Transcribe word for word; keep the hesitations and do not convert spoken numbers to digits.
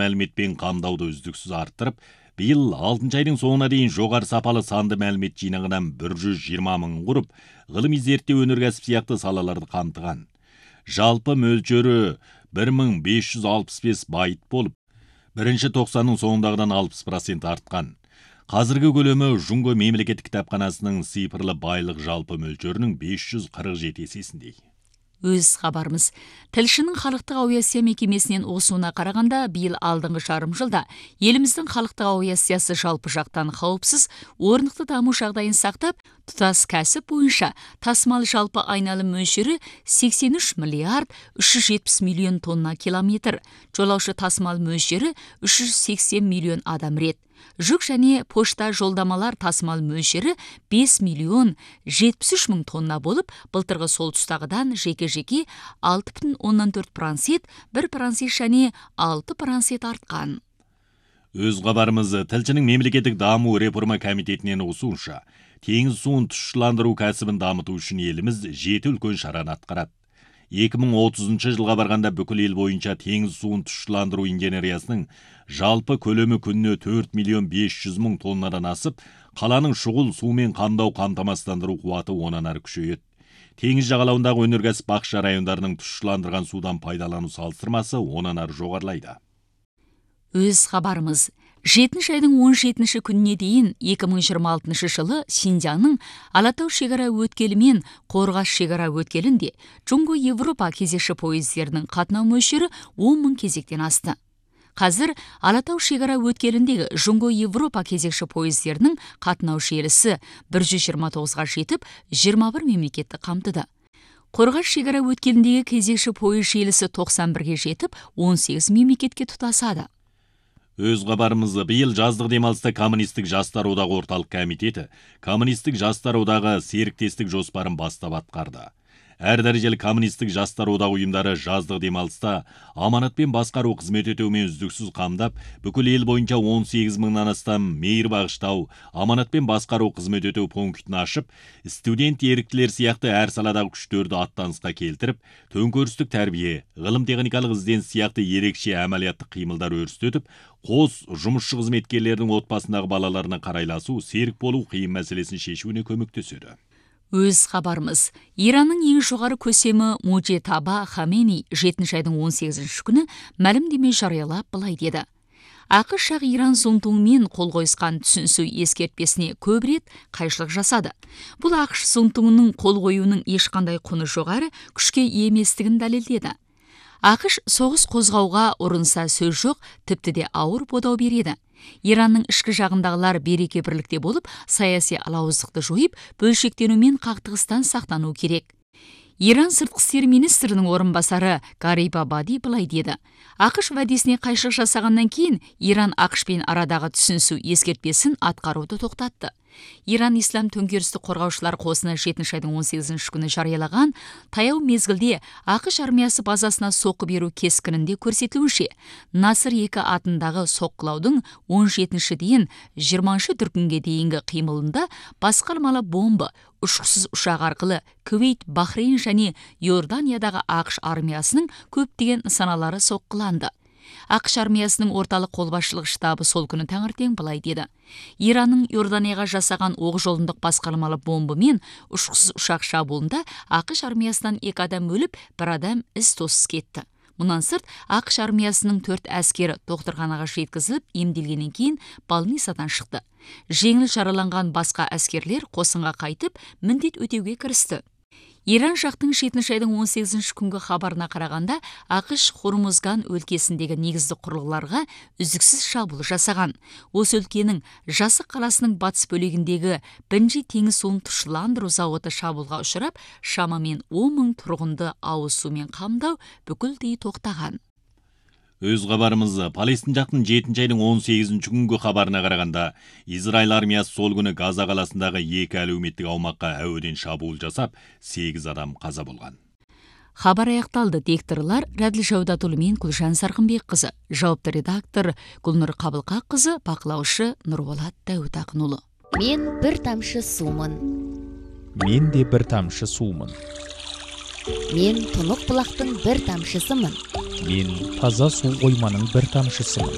мәліметпен қамдауды үздіксіз арттырып, биыл алтыншы айдың соңына дейін жоғары сапалы санды мәлімет жинағынан бір жүз жиырма мың құрып, ғылыми зерттеу өнеркәсіп сияқты салаларды қамтыған. Жалпы мөлшері бір мың бес жүз алпыс бес байт болып, бірінші тоқсанның соңындағыдан алпыс процент артқан. Қазіргі көлемі Жұңго мемлекеттік кітапханасының цифрлы байлық жалпы мөлшерінің бес жүз қырық жеті есесіндей. Өз хабарымыз. Тілшінің халықтық авиация мекемесінен осуына қарағанда, биыл алдыңғы жарым жылда еліміздің халықтық авиациясы жалпы жақтан қауіпсіз, орнықты даму жағдайын сақтап, тұтас кәсіп бойынша тасымал жалпы айналым мөлшері сексен үш миллиард үш жүз жетпіс миллион тонна километр, жолаушы тасымал мөлшері үш жүз сексен миллион адам рет. Жүк және пошта жолдамалар тасымал мөлшері бес миллион жетпіс үш мың тонна болып, былтырғы сол тұстағыдан жеке-жеке алты бүтін оннан төрт процент, бір процент және алты процент артқан. Өз хабарымыз тілшінің мемлекеттік даму реформа комитетінен осуынша, теңіз суын тұщыландыру кәсібін дамыту үшін еліміз жеті үлкен шараны атқарады. екі мың отызыншы жылға барғанда бүкіл ел бойынша теңіз суын тұщыландыру инженериясының жалпы көлемі күніне төрт миллион бес жүз мың тоннадан асып, қаланың шұғыл сумен қамдау қамтамасыздандыру қуаты онан ары күшейеді. Теңіз жағалауындағы өнеркәсіп бақша райондарының тұщыландырған судан пайдалану салыстырмасы онан ары жоғарылайды. Өз хабарымыз. жетінші айдың он жетінші күніне дейін екі мың жиырма алтыншы жылы Синьцзянның Алатау шекара өткелі мен Қорғас шекара өткелінде Жұңго Европа кезекші пойыздерінің қатынау мөлшері он мың кезектен асты. Қазір Алатау шекара өткеліндегі Жұңго Европа кезекші пойыздерінің қатынау желісі бір жүз жиырма тоғызға жетіп, жиырма бір мемлекетті қамтыды. Қорғас шекара өткеліндегі кезекші пойыз желісі тоқсан бірге жетіп, он сегіз мемлекетке тұтасады. Өз хабарымызды биыл жаздық демалыста Коммунистік жастар одағы орталық комитеті Коммунистік жастар одағы серіктестік жоспарын бастап атқарды. Әр дәрежелі Коммунистік жастар одағы ұйымдары жаздық демалыста аманатпен басқару қызмет етумен үздіксіз қамдап, бүкіл ел бойынша он сегіз мыңнан астам мейір бағыштау, аманатпен басқару қызмет ету пунктін ашып, студент еріктілер сияқты әр саладағы күштерді аттанысқа келтіріп, төңкерістік тәрбие, ғылым техникалық ізденіс сияқты ерекше әмәлияттық қимылдар өрістетіп, қос жұмысшы қызметкерлердің отбасындағы балаларына қарайласу, серік болу қиын мәселесін шешуіне көмектеседі. Өз хабарымыз. Иранның ең жоғары көсемі Мужтаба Хамени жетінші айдың он сегізінші күні мәлімдеме жариялап былай деді. ақш жақ Иран зонтуымен қол қойысқан түсінісу ескертпесіне көп рет қайшылық жасады. Бұл ақш зонтуының қол қоюының ешқандай құны жоғары күшке еместігін дәлелдеді. ақш соғыс қозғауға ұрынса сөз жоқ, тіпті де ауыр бодау береді. Иранның ішкі жағындағылар береке бірлікте болып, саяси алауыздықты жойып, бөлшектену мен қақтығыстан сақтану керек. Иран сыртқы істер министрінің орынбасары Гариб Абади былай деді. ақш уәдесіне қайшылық жасағаннан кейін Иран ақшпен арадағы түсінісу ескертпесін атқаруды тоқтатты. Иран ислам төңкерісті қорғаушылар қосыны жетінші айдың он сегізінші күні жариялаған таяу мезгілде ақш армиясы базасына соққы беру кескінінде көрсетілуінше, Насыр екі атындағы соққылаудың он жетінші дейін жиырмасыншы дүркінге дейінгі қимылында басқармалы бомба ұшқышсыз ұшақ арқылы Кувейт, Бахрейн және Иорданиядағы ақш армиясының көптеген нысаналары соққыланды. ақш армиясының орталық қолбасшылық штабы сол күні таңертең былай деді. Иранның Иорданияға жасаған оқ жолындық басқармалы бомба мен ұшқышсыз ұшақ шабуылында ақш армиясынан екі адам өліп, бір адам із-тозсыз кетті. Мұнан сырт, ақш армиясының төрт әскері докторханаға жеткізіліп, емделгеннен кейін больницадан шықты. Жеңіл жараланған басқа әскерлер қосынға қайтып, міндет өтеуге кірісті. Иран жақтың жетінші айдың он сегізінші күнгі хабарына қарағанда, ақш Хормузган өлкесіндегі негізді құрылғыларға үздіксіз шабуыл жасаған. Осы өлкенің Жасық қаласының батыс бөлігіндегі бірінші теңіз суын тұщыландыру зауыты шабуылға ұшырап, шамамен он мың тұрғынды ауыз сумен қамдау бүкілдей тоқтаған. Өз хабарымыз Палестин жақтың жетінші айдың он сегізінші күнгі хабарына қарағанда, Израиль армиясы сол күні Газа қаласындағы екі әлеуметтік аумаққа әуеден шабуыл жасап, сегіз адам қаза болған. Хабар аяқталды. Дикторлар Рәділ Жаудатұлы мен Күлжан Сарқынбекқызы, жауапты редактор Гүлнұр Қабылқақызы, бақылаушы Нұрболат Дәуітақынұлы. Мен бір тамшы сумын. Мен де бір тамшы сумын. Мен тұнық бұлақтың бір тамшысымын. Мен таза су қойманың бір тамшысымын.